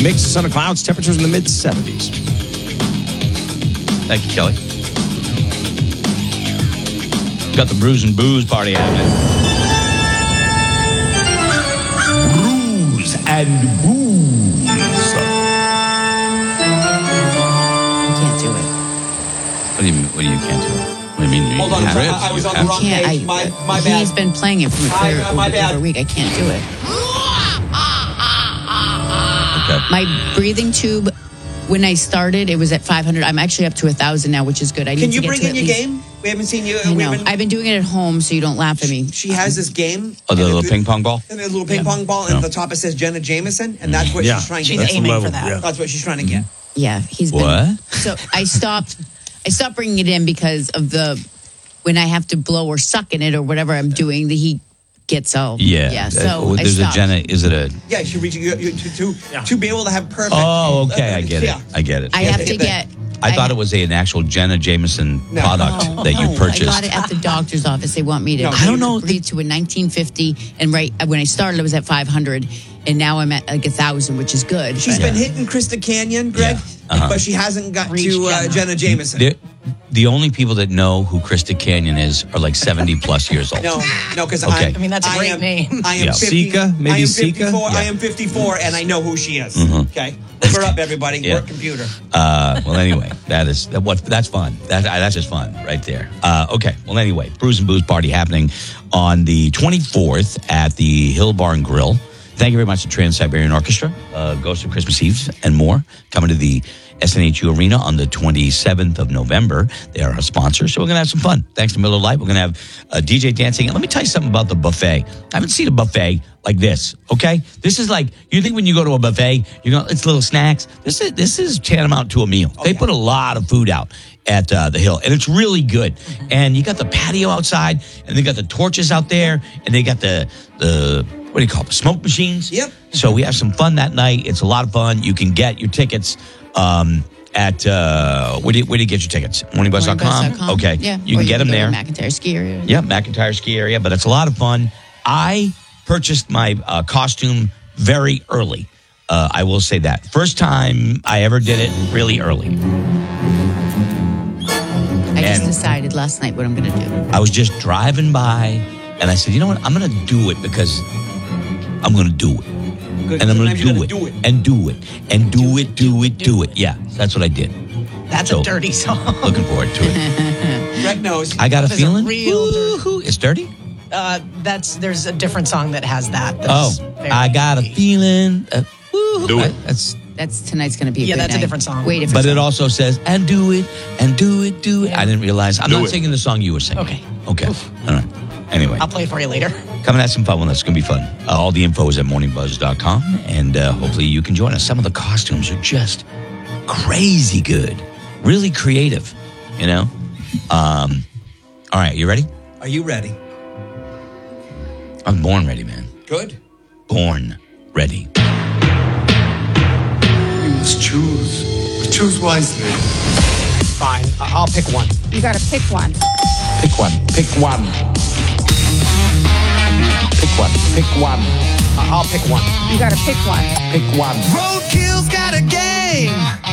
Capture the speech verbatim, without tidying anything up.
Mix of sun and clouds, temperatures in the mid seventies. Thank you, Kelly. Got the Brews and Booze party happening. Brews and Booze. I can't do it. What do you mean? What do you can't do? What do you mean? You, Hold you on, have- I, I was on the I wrong can't. page. I, My, my he's bad. been playing it for a clear I- my over, bad. over a week. I can't do it. Okay. My breathing tube, when I started, it was at five hundred. I'm actually up to one thousand now, which is good. I need Can to you get bring to in at your least- game? We haven't seen you. I we know. haven't- I've been doing it at home, so you don't laugh at me. She has this game. Oh, the and little it- ping pong ball? And a little ping pong ball, and No. at the top it says Jenna Jameson, and that's what Yeah, she's trying to She's get. that's the aiming level, for that. yeah. That's what she's trying to get. Yeah, he's been. What? So I stopped. I stopped bringing it in because of the when I have to blow or suck in it or whatever I'm doing. The heat gets out. Yeah. Yeah. Uh, So I there's a stopped. Jenna. Is it a? Yeah, she reaching you, you to, to, to be able to have perfect. Oh, okay. I get it. Yeah. I get it. I have to get. I thought it was a, an actual Jenna Jameson No. product No, that you no, purchased. I got it at the doctor's office. They want me to. No, I don't know. Breathe to a nineteen fifty, and right when I started, I was at five hundred, and now I'm at like a thousand, which is good. She's but- been hitting Krista Canyon, Greg, Yeah. Uh-huh. but she hasn't got Reached to uh, Jenna. Jenna Jameson. The, the only people that know who Krista Canyon is are like seventy plus years old. No, no, because Okay. I, I mean, that's a I great am, name. I am Yeah. fifty, Sika? Maybe I am Sika? fifty-four. I Yeah. am fifty-four, and I know who she is. Mhm. Okay, look her up, everybody. Yeah. Work computer. Uh, well, anyway, that is that what that's fun. That that's just fun right there. Uh, okay. Well, anyway, Brews and Booze party happening on the twenty-fourth at the Hill Bar and Grill. Thank you very much to Trans-Siberian Orchestra, uh, Ghost of Christmas Eve, and more coming to the S N H U Arena on the twenty-seventh of November. They are our sponsor, so we're going to have some fun. Thanks to Miller Lite, we're going to have a D J dancing. And let me tell you something about the buffet. I haven't seen a buffet like this, okay? This is like, you think when you go to a buffet, you know, it's little snacks. This is this is tantamount to a meal. Oh, they yeah. put a lot of food out at uh, the Hill, and it's really good. And you got the patio outside, and they got the torches out there, and they got the the what do you call it, the smoke machines? Yep. So we have some fun that night. It's a lot of fun. You can get your tickets um, at uh, where do you, where do you get your tickets? morning bus dot com. morning bus dot com. Okay, Yeah. you Or can get them go to there. McIntyre Ski Area. Yep, McIntyre Ski Area, but it's a lot of fun. I purchased my uh, costume very early. Uh, I will say that. First time I ever did it really early. I just And- decided last night what I'm going to do. I was just driving by, and I said, you know what? I'm going to do it because I'm going to do it. Good. And I'm going to Sometimes you do gotta it, do it. and do it, and do it, do it, do it. Yeah, that's what I did. That's So- a dirty song. Looking forward to it. Greg knows. I got a That is a feeling. real dirty- Woo-hoo. It's dirty? Uh, that's there's a different song that has that. Oh, That's very I got a dirty. feeling. Uh, woo-hoo. Do it. I- That's. That's tonight's going to be a Yeah, good that's a night. different song. Way different But it song. also says, and do it, and do it, do it. Yeah. I didn't realize. I'm Do not it. singing the song you were singing. Okay. Okay. All right. Anyway, I'll play it for you later. come and have some fun with us. It's going to be fun. Uh, all the info is at morning buzz dot com, and uh, hopefully you can join us. Some of the costumes are just crazy good, really creative, you know? Um, all right, you ready? Are you ready? I'm born ready, man. Good. Born ready. You must choose. Choose wisely. Fine. I- I'll pick one. You gotta pick one. Pick one. Pick one. Pick one. Pick one. I- I'll pick one. You gotta pick one. Pick one. Roadkill's got a game.